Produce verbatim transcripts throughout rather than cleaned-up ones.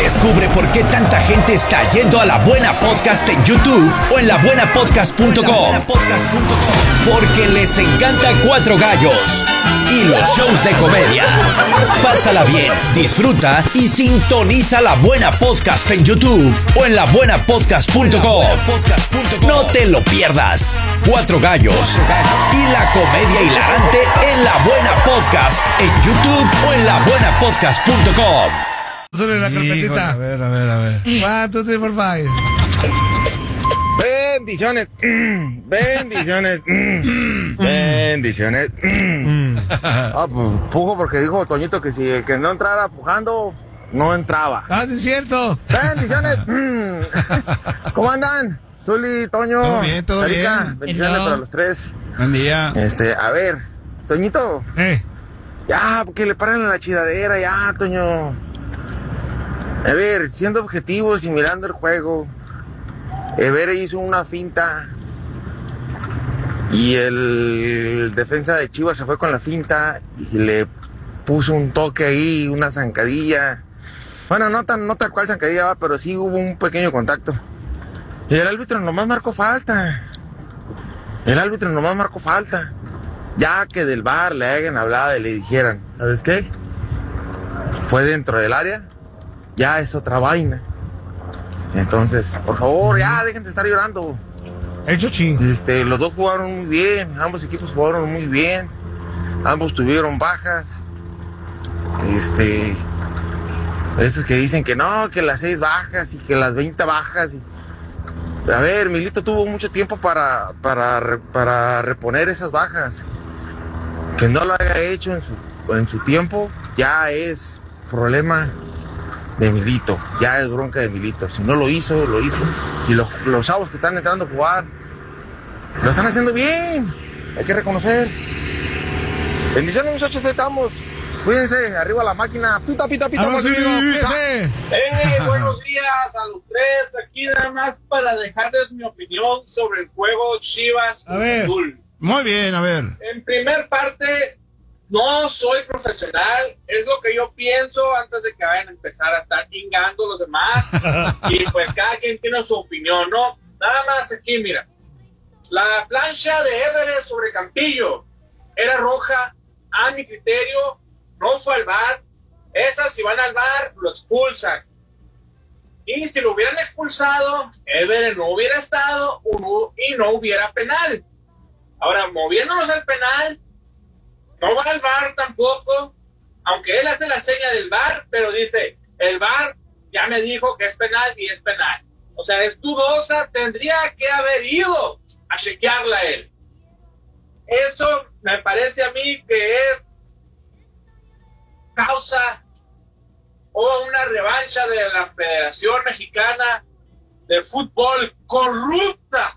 Descubre por qué tanta gente está yendo a La Buena Podcast en YouTube o en la buena podcast punto com. Porque les encanta Cuatro Gallos y los shows de comedia. Pásala bien, disfruta y sintoniza La Buena Podcast en YouTube o en la buena podcast punto com. No te lo pierdas. Cuatro Gallos y la comedia hilarante en La Buena Podcast en YouTube o en la buena podcast punto com. Sobre la carpetita. Híjole, a ver, a ver, a ver. One, two, three, four, five. Bendiciones. Bendiciones. Bendiciones. Ah, pues pujo porque dijo Toñito que si el que no entrara pujando, no entraba. Ah, sí es cierto. Bendiciones. ¿Cómo andan? Zuli, Toño. Todo bien, todo Erika, bien. bendiciones Hello. para los tres. Buen día. Este, a ver, Toñito. Eh. Ya, porque le paran la chidadera, ya, Toño. A ver, siendo objetivos y mirando el juego, Ever hizo una finta y el defensa de Chivas se fue con la finta y le puso un toque ahí, una zancadilla. Bueno, no tan, no tal cual zancadilla, va, pero sí hubo un pequeño contacto. Y el árbitro nomás marcó falta. El árbitro nomás marcó falta. Ya que del V A R le hayan hablado y le dijeran, ¿sabes qué? Fue dentro del área, ya es otra vaina. Entonces, por favor, ya dejen de estar llorando. Hecho ching. Este, los dos jugaron muy bien, ambos equipos jugaron muy bien, ambos tuvieron bajas. Este, esos que dicen que no, que las seis bajas y que las veinte bajas. Y, a ver, Milito tuvo mucho tiempo para, para, para reponer esas bajas. Que no lo haya hecho en su, en su tiempo, ya es problema de Milito, ya es bronca de Milito. Si no lo hizo, lo hizo. Y los, los chavos que están entrando a jugar, lo están haciendo bien, hay que reconocer. Bendiciones, muchachos, ahí estamos. Cuídense, arriba la máquina, pita, pita, pita. Vamos, pita. amigo, cuídense. Hey, buenos días a los tres. Aquí nada más para dejarles mi opinión sobre el juego Chivas A ver. Azul. Muy bien, a ver. En primer parte, no soy profesional, es lo que yo pienso antes de que vayan a empezar a estar chingando los demás. Y pues cada quien tiene su opinión, ¿no? Nada más aquí, mira. La plancha de Everett sobre Campillo era roja, a mi criterio, no fue al V A R. Esas, si van al V A R, lo expulsan. Y si lo hubieran expulsado, Everett no hubiera estado y no hubiera penal. Ahora, moviéndonos al penal, no va al V A R tampoco, aunque él hace la seña del V A R, pero dice, el V A R ya me dijo que es penal y es penal. O sea, es dudosa, tendría que haber ido a chequearla él. Eso me parece a mí que es causa o una revancha de la Federación Mexicana de Fútbol corrupta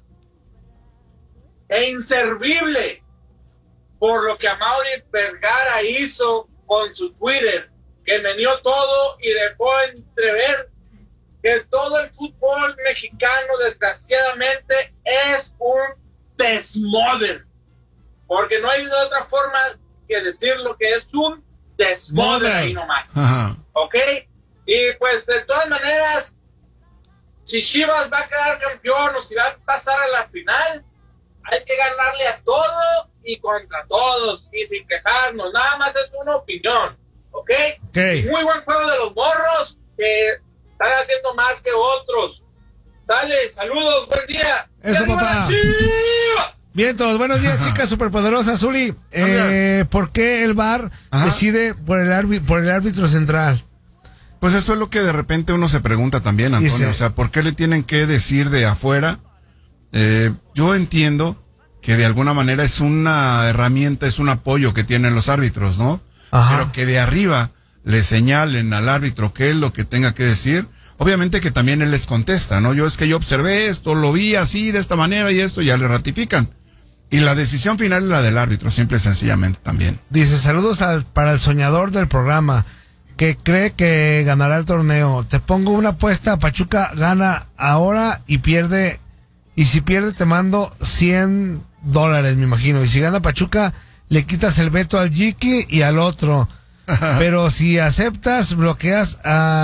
e inservible por lo que Amaury Vergara hizo con su Twitter, que meneó todo y dejó entrever que todo el fútbol mexicano desgraciadamente es un desmoder, porque no hay de otra forma que decir lo que es un desmoder ahí nomás. Ajá. ¿Ok? Y pues de todas maneras, si Chivas va a quedar campeón o si va a pasar a la final, hay que ganarle a todo y contra todos y sin quejarnos. Nada más es una opinión, ¿ok? Ok. Muy buen juego de los morros que están haciendo más que otros. Dale, saludos, buen día. Eso, ¡Arriba papá. las Chivas! Bien, todos. Buenos días, chicas superpoderosas. Zuli, eh, ¿por qué el V A R Ajá. decide por el, árbi- por el árbitro central? Pues eso es lo que de repente uno se pregunta también, Antonio. Dice- O sea, ¿por qué le tienen que decir de afuera? Eh, yo entiendo que de alguna manera es una herramienta, es un apoyo que tienen los árbitros, ¿no? Ajá. Pero que de arriba le señalen al árbitro qué es lo que tenga que decir. Obviamente que también él les contesta, ¿no? Yo es que yo observé esto, lo vi así, de esta manera y esto, ya le ratifican. Y la decisión final es la del árbitro, simple y sencillamente también. Dice, saludos al, para el soñador del programa, que cree que ganará el torneo. Te pongo una apuesta, Pachuca gana ahora y pierde, y si pierde te mando cien dólares, me imagino. Y si gana Pachuca, le quitas el veto al Jiki y al otro. Pero si aceptas, bloqueas a...